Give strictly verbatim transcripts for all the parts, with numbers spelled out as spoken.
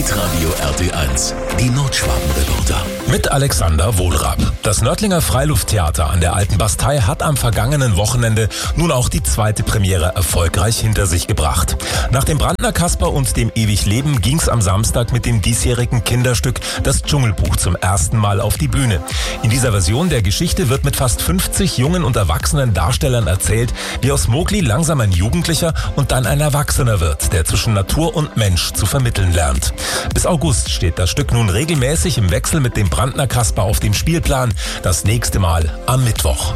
Hitradio R T eins, die Nordschwabenreporter. Mit Alexander Wohlrab. Das Nördlinger Freilufttheater an der Alten Bastei hat am vergangenen Wochenende nun auch die zweite Premiere erfolgreich hinter sich gebracht. Nach dem Brandner Kasper und dem Ewigleben ging's am Samstag mit dem diesjährigen Kinderstück Das Dschungelbuch zum ersten Mal auf die Bühne. In dieser Version der Geschichte wird mit fast fünfzig jungen und erwachsenen Darstellern erzählt, wie aus Mowgli langsam ein Jugendlicher und dann ein Erwachsener wird, der zwischen Natur und Mensch zu vermitteln lernt. Bis August steht das Stück nun regelmäßig im Wechsel mit dem Brandner Kasper auf dem Spielplan. Das nächste Mal am Mittwoch.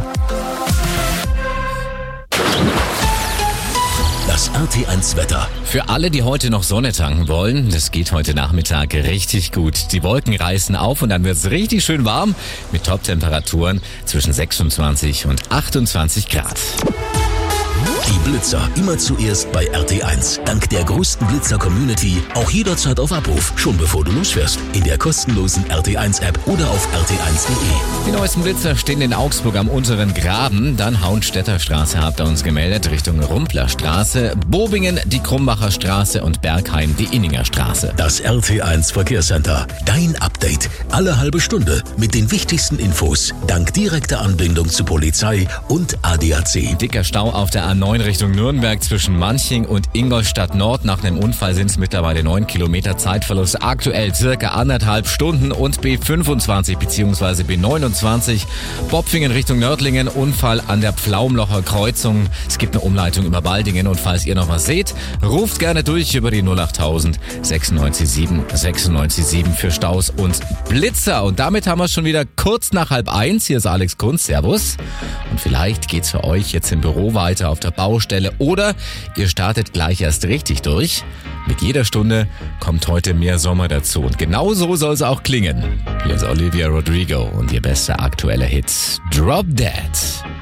Das R T eins Wetter. Für alle, die heute noch Sonne tanken wollen, das geht heute Nachmittag richtig gut. Die Wolken reißen auf und dann wird es richtig schön warm mit Top-Temperaturen zwischen sechsundzwanzig und achtundzwanzig Grad. Die Blitzer immer zuerst bei R T eins. Dank der größten Blitzer-Community auch jederzeit auf Abruf, schon bevor du losfährst. In der kostenlosen R T eins App oder auf r t eins punkt de. Die neuesten Blitzer stehen in Augsburg am unteren Graben, dann Hauenstädter Straße habt ihr uns gemeldet, Richtung Rumpler Straße, Bobingen die Krumbacher Straße und Bergheim die Inninger Straße. Das R T eins Verkehrscenter. Dein Update. Alle halbe Stunde mit den wichtigsten Infos. Dank direkter Anbindung zu Polizei und A D A C. Dicker Stau auf der A neun Richtung Nürnberg zwischen Manching und Ingolstadt Nord. Nach einem Unfall sind es mittlerweile neun Kilometer Zeitverlust. Aktuell circa anderthalb Stunden und B fünfundzwanzig bzw. B neunundzwanzig. Bopfingen Richtung Nördlingen. Unfall an der Pflaumlocher Kreuzung. Es gibt eine Umleitung über Baldingen und falls ihr noch was seht, ruft gerne durch über die null achttausend sechsundneunzig sieben sechsundneunzig sieben für Staus und Blitzer. Und damit haben wir schon wieder kurz nach halb eins. Hier ist Alex Kunz. Servus. Und vielleicht geht's für euch jetzt im Büro weiter auf der Baustelle oder ihr startet gleich erst richtig durch. Mit jeder Stunde kommt heute mehr Sommer dazu und genau so soll es auch klingen. Hier ist Olivia Rodrigo und ihr bester aktueller Hit Drop Dead.